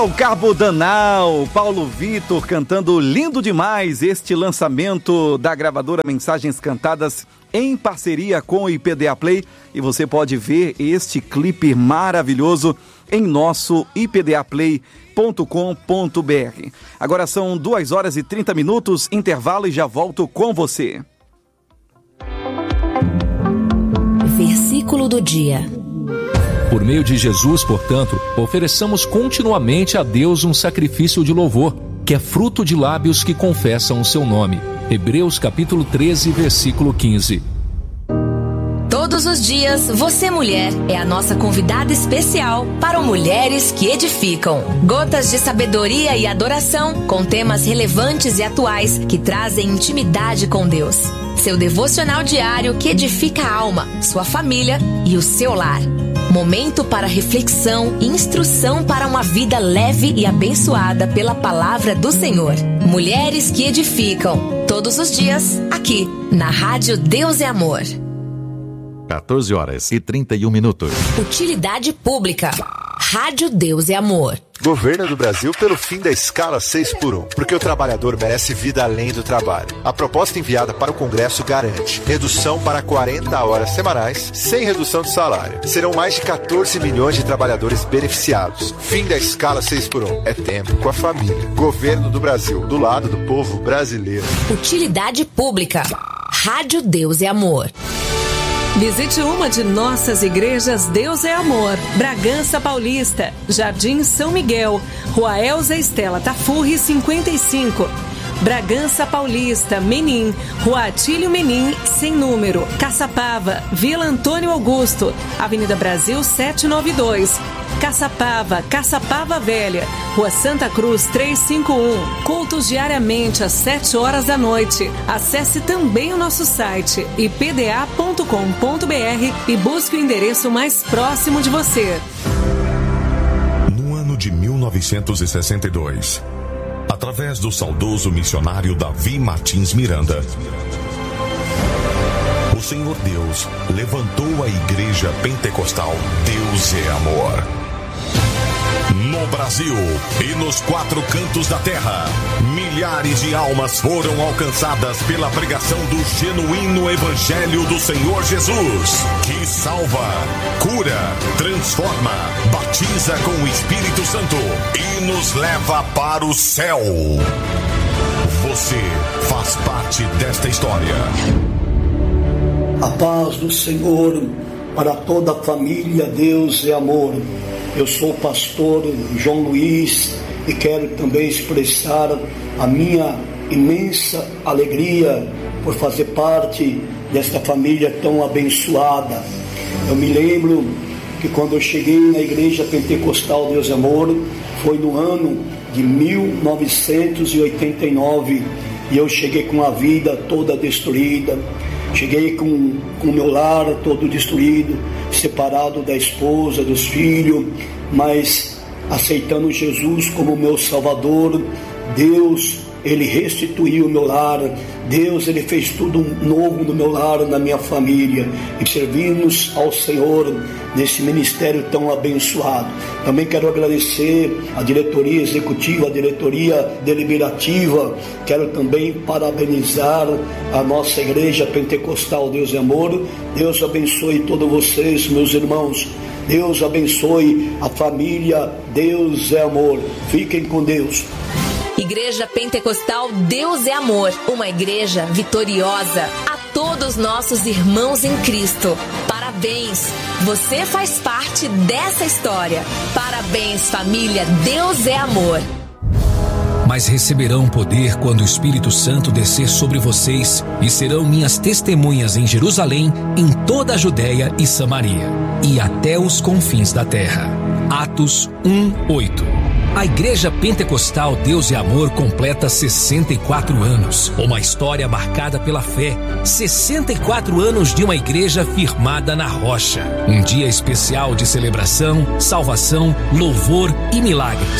O Cabo Danal, Paulo Vitor cantando lindo demais este lançamento da gravadora Mensagens Cantadas em parceria com o IPDA Play, e você pode ver este clipe maravilhoso em nosso ipdaplay.com.br. Agora são 2h30, intervalo e já volto com você. Versículo do dia. Por meio de Jesus, portanto, ofereçamos continuamente a Deus um sacrifício de louvor, que é fruto de lábios que confessam o seu nome. Hebreus capítulo 13, versículo 15. Todos os dias, você mulher é a nossa convidada especial para o Mulheres que Edificam. Gotas de sabedoria e adoração com temas relevantes e atuais que trazem intimidade com Deus. Seu devocional diário que edifica a alma, sua família e o seu lar. Momento para reflexão e instrução para uma vida leve e abençoada pela palavra do Senhor. Mulheres que Edificam. Todos os dias, aqui, na Rádio Deus é Amor. 14h31. Utilidade pública. Rádio Deus é Amor. Governo do Brasil pelo fim da escala 6x1, porque o trabalhador merece vida além do trabalho. A proposta enviada para o Congresso garante redução para 40 horas semanais, sem redução de salário. Serão mais de 14 milhões de trabalhadores beneficiados. Fim da escala 6x1. É tempo com a família. Governo do Brasil, do lado do povo brasileiro. Utilidade pública. Rádio Deus é Amor. Visite uma de nossas igrejas Deus é Amor, Bragança Paulista, Jardim São Miguel, Rua Elza Estela Tafurri 55. Bragança Paulista, Menin, Rua Atílio Menin, sem número, Caçapava, Vila Antônio Augusto, Avenida Brasil 792. Caçapava, Caçapava Velha, Rua Santa Cruz 351. Cultos diariamente às 7 horas da noite. Acesse também o nosso site ipda.com.br e busque o endereço mais próximo de você. No ano de 1962, através do saudoso missionário Davi Martins Miranda, o Senhor Deus levantou a Igreja Pentecostal Deus é Amor. No Brasil e nos 4 cantos da terra, milhares de almas foram alcançadas pela pregação do genuíno Evangelho do Senhor Jesus, que salva, cura, transforma, batiza com o Espírito Santo e nos leva para o céu. Você faz parte desta história. A paz do Senhor para toda a família Deus é Amor. Eu sou o pastor João Luiz e quero também expressar a minha imensa alegria por fazer parte desta família tão abençoada. Eu me lembro que quando eu cheguei na Igreja Pentecostal Deus é Amor, foi no ano de 1989, e eu cheguei com a vida toda destruída. Cheguei com o meu lar todo destruído, separado da esposa, dos filhos, mas aceitando Jesus como meu Salvador. Deus, Ele restituiu o meu lar. Deus, Ele fez tudo novo no meu lar, na minha família. E servimos ao Senhor nesse ministério tão abençoado. Também quero agradecer a diretoria executiva, a diretoria deliberativa. Quero também parabenizar a nossa Igreja Pentecostal Deus é Amor. Deus abençoe todos vocês, meus irmãos. Deus abençoe a família Deus é Amor. Fiquem com Deus. Igreja Pentecostal Deus é Amor, uma igreja vitoriosa. A todos nossos irmãos em Cristo, parabéns! Você faz parte dessa história. Parabéns, família Deus é Amor. Mas receberão poder quando o Espírito Santo descer sobre vocês e serão minhas testemunhas em Jerusalém, em toda a Judéia e Samaria e até os confins da terra. Atos 1:8. A Igreja Pentecostal Deus é Amor completa 64 anos. Uma história marcada pela fé. 64 anos de uma igreja firmada na rocha. Um dia especial de celebração, salvação, louvor e milagres.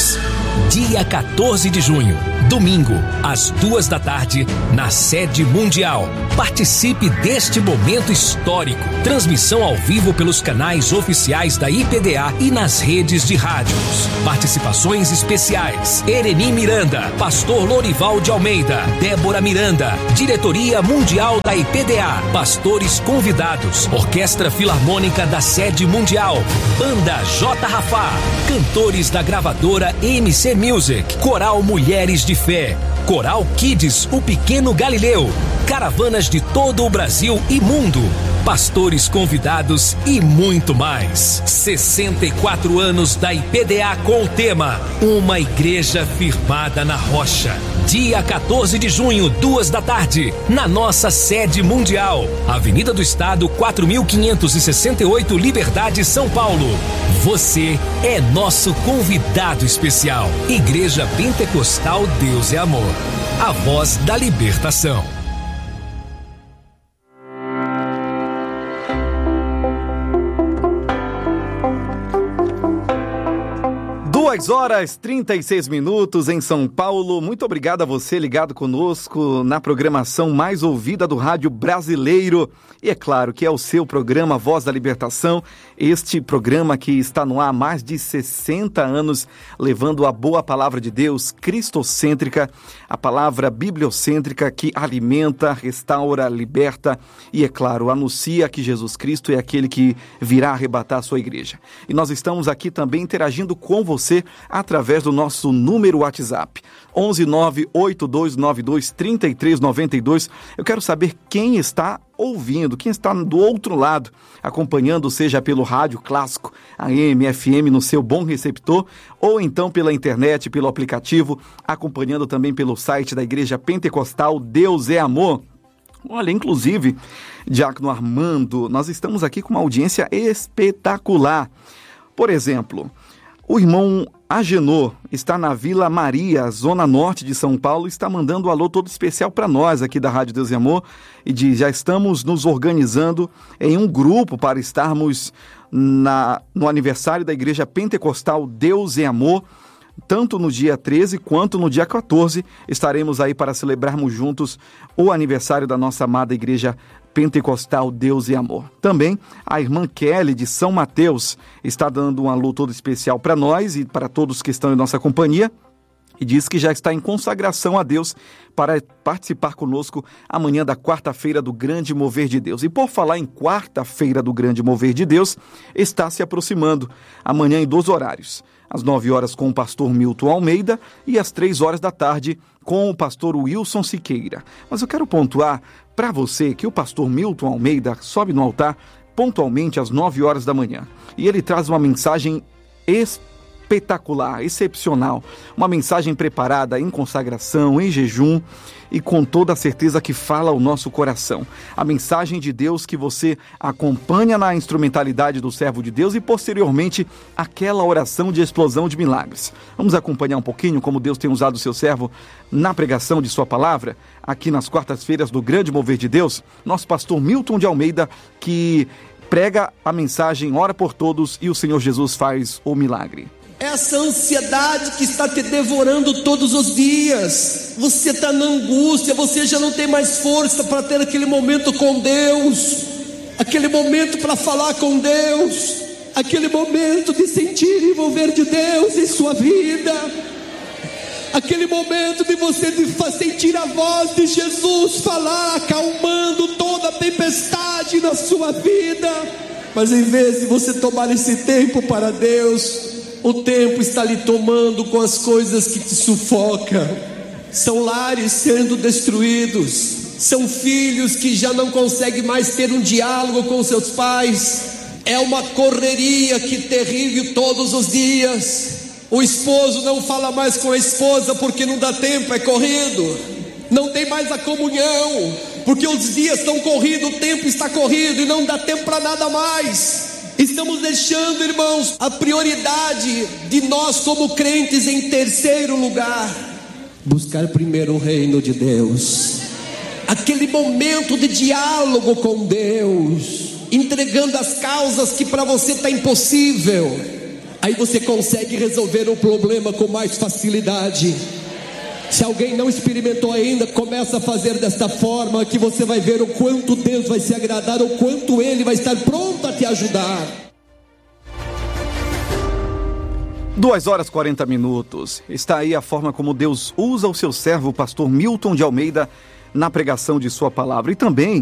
dia 14 de junho, domingo, às 14h, na sede mundial. Participe deste momento histórico. Transmissão ao vivo pelos canais oficiais da IPDA e nas redes de rádios. Participações especiais: Ereni Miranda, Pastor Lorival de Almeida, Débora Miranda, Diretoria Mundial da IPDA, pastores convidados, Orquestra Filarmônica da Sede Mundial, Banda J. Rafá, cantores da gravadora MC Music, Coral Mulheres de Fé, Coral Kids, o Pequeno Galileu, caravanas de todo o Brasil e mundo, pastores convidados e muito mais. 64 anos da IPDA com o tema Uma Igreja Firmada na Rocha. Dia 14 de junho, 14h, na nossa sede mundial. Avenida do Estado, 4568, Liberdade, São Paulo. Você é nosso convidado especial. Igreja Pentecostal Deus é Amor. A voz da libertação. 2h36 em São Paulo. Muito obrigado a você ligado conosco na programação mais ouvida do rádio brasileiro. E é claro que é o seu programa Voz da Libertação, este programa que está no ar há mais de 60 anos, levando a boa palavra de Deus, cristocêntrica, a palavra bibliocêntrica que alimenta, restaura, liberta e, é claro, anuncia que Jesus Cristo é aquele que virá arrebatar a sua igreja. E nós estamos aqui também interagindo com você através do nosso número WhatsApp, 11982923392. Eu quero saber quem está ouvindo, quem está do outro lado, acompanhando, seja pelo rádio clássico, AM, FM, no seu bom receptor, ou então pela internet, pelo aplicativo, acompanhando também pelo site da Igreja Pentecostal Deus é Amor. Olha, inclusive, Diácono Armando, nós estamos aqui com uma audiência espetacular. Por exemplo, o irmão Agenor está na Vila Maria, zona norte de São Paulo, está mandando um alô todo especial para nós aqui da Rádio Deus e Amor e diz: já estamos nos organizando em um grupo para estarmos no aniversário da Igreja Pentecostal Deus e Amor, tanto no dia 13 quanto no dia 14, estaremos aí para celebrarmos juntos o aniversário da nossa amada Igreja Pentecostal Deus e Amor. Também a irmã Kelly de São Mateus está dando um alô todo especial para nós e para todos que estão em nossa companhia e diz que já está em consagração a Deus para participar conosco amanhã da quarta-feira do Grande Mover de Deus. E por falar em quarta-feira do Grande Mover de Deus, está se aproximando amanhã em 2 horários. Às 9 horas com o pastor Milton Almeida e às 3 horas da tarde com o pastor Wilson Siqueira. Mas eu quero pontuar para você que o pastor Milton Almeida sobe no altar pontualmente às 9 horas da manhã. E ele traz uma mensagem espetacular, excepcional. Uma mensagem preparada em consagração, em jejum e com toda a certeza que fala ao nosso coração. A mensagem de Deus que você acompanha na instrumentalidade do servo de Deus e posteriormente aquela oração de explosão de milagres. Vamos acompanhar um pouquinho como Deus tem usado o seu servo na pregação de sua palavra, aqui nas quartas-feiras do Grande Mover de Deus, nosso pastor Milton de Almeida, que prega a mensagem Ora por Todos e o Senhor Jesus faz o milagre. Essa ansiedade que está te devorando todos os dias, você está na angústia, você já não tem mais força para ter aquele momento com Deus, aquele momento para falar com Deus, aquele momento de sentir e envolver de Deus em sua vida, aquele momento de você sentir a voz de Jesus falar, acalmando toda a tempestade na sua vida. Mas em vez de você tomar esse tempo para Deus, o tempo está lhe tomando com as coisas que te sufocam. São lares sendo destruídos, são filhos que já não conseguem mais ter um diálogo com seus pais. É uma correria que terrível todos os dias. O esposo não fala mais com a esposa porque não dá tempo, é corrido. Não tem mais a comunhão, porque os dias estão corridos, o tempo está corrido e não dá tempo para nada mais. Estamos deixando, irmãos, a prioridade de nós como crentes em terceiro lugar. Buscar primeiro o reino de Deus. Aquele momento de diálogo com Deus, entregando as causas que para você está impossível. Aí você consegue resolver o problema com mais facilidade. Se alguém não experimentou ainda, começa a fazer desta forma, que você vai ver o quanto Deus vai se agradar, o quanto Ele vai estar pronto a te ajudar. 2h40. Está aí a forma como Deus usa o seu servo, o pastor Milton de Almeida, na pregação de sua palavra. E também